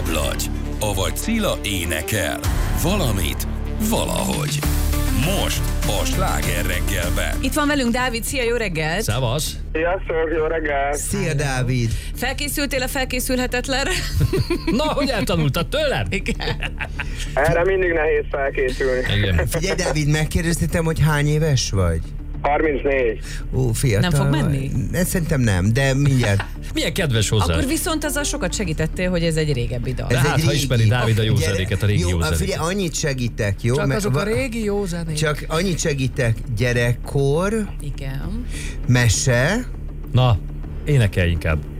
Ablagy, avagy Cilla énekel. Valamit, valahogy. Most a Sláger reggelben. Itt van velünk Dávid, szia, jó reggelt! Szevasz! Sziasztok, jó reggel! Szia, Dávid! Felkészültél a felkészülhetetlenre? Na, hogy eltanultad tőlem? Igen. Erre mindig nehéz felkészülni. Igen. Figyelj, Dávid, megkérdeztetem, hogy hány éves vagy? 34. Ó, fiatal. Nem fog menni? Szerintem nem, de mindjárt. Milyen kedves hozzá. Akkor viszont azzal sokat segítettél, hogy ez egy régebbi dal. De Ez hát, egy ha régi. ismeri Dávid a jó Gyere, zenéket, a régi jó zenéket. Figyelj, annyit segítek, jó? Csak Mert azok a régi jó zenék. Csak annyit segítek, gyerekkor, Igen. mese, Na, énekelj inkább.